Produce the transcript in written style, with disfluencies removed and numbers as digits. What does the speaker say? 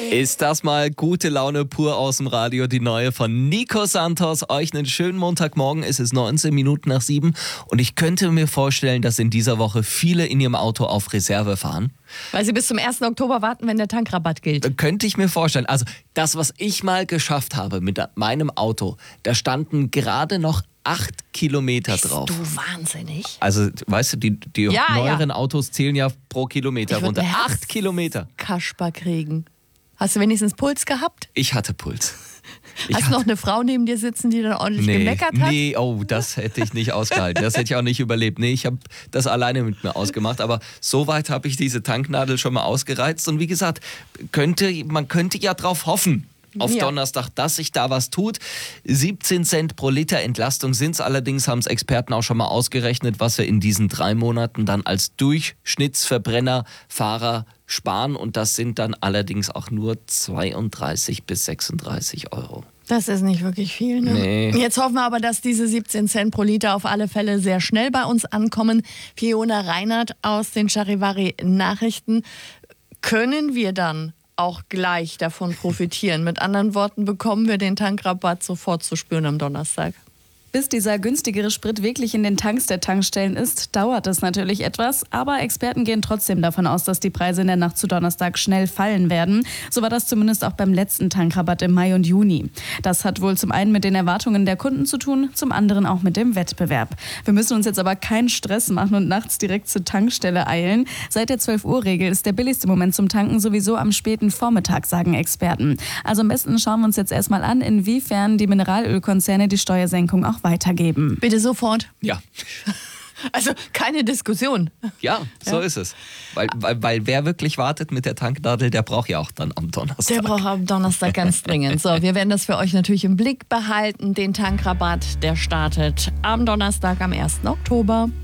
Ist das mal gute Laune pur aus dem Radio, die neue von Nico Santos. Euch einen schönen Montagmorgen, es ist 19 Minuten nach 7 und ich könnte mir vorstellen, dass in dieser Woche viele in ihrem Auto auf Reserve fahren. Weil sie bis zum 1. Oktober warten, wenn der Tankrabatt gilt. Könnte ich mir vorstellen. Also das, was ich mal geschafft habe mit meinem Auto, da standen gerade noch 8 Kilometer drauf. Bist du wahnsinnig? Also, weißt du, die neueren Autos zählen ja pro Kilometer runter. 8 Kilometer. Kasper kriegen. Hast du wenigstens Puls gehabt? Ich hatte Puls. Hast du noch eine Frau neben dir sitzen, die dann ordentlich gemeckert hat? Nee, oh, das hätte ich nicht ausgehalten. Das hätte ich auch nicht überlebt. Nee, ich habe das alleine mit mir ausgemacht. Aber so weit habe ich diese Tanknadel schon mal ausgereizt. Und wie gesagt, man könnte ja drauf hoffen, auf Donnerstag, dass sich da was tut. 17 Cent pro Liter Entlastung sind es. Allerdings haben es Experten auch schon mal ausgerechnet, was wir in diesen 3 Monaten dann als Durchschnittsverbrennerfahrer sparen. Und das sind dann allerdings auch nur 32 bis 36 Euro. Das ist nicht wirklich viel, ne? Nee. Jetzt hoffen wir aber, dass diese 17 Cent pro Liter auf alle Fälle sehr schnell bei uns ankommen. Fiona Reinhardt aus den Charivari-Nachrichten. Können wir dann auch gleich davon profitieren? Mit anderen Worten, bekommen wir den Tankrabatt sofort zu spüren am Donnerstag? Bis dieser günstigere Sprit wirklich in den Tanks der Tankstellen ist, dauert es natürlich etwas. Aber Experten gehen trotzdem davon aus, dass die Preise in der Nacht zu Donnerstag schnell fallen werden. So war das zumindest auch beim letzten Tankrabatt im Mai und Juni. Das hat wohl zum einen mit den Erwartungen der Kunden zu tun, zum anderen auch mit dem Wettbewerb. Wir müssen uns jetzt aber keinen Stress machen und nachts direkt zur Tankstelle eilen. Seit der 12-Uhr-Regel ist der billigste Moment zum Tanken sowieso am späten Vormittag, sagen Experten. Also am besten schauen wir uns jetzt erstmal an, inwiefern die Mineralölkonzerne die Steuersenkung auch weitergeben. Bitte sofort. Ja. Also keine Diskussion. Ja, so ist es. Weil wer wirklich wartet mit der Tanknadel, der braucht ja auch dann am Donnerstag. Der braucht am Donnerstag ganz dringend. So, wir werden das für euch natürlich im Blick behalten. Den Tankrabatt, der startet am Donnerstag, am 1. Oktober.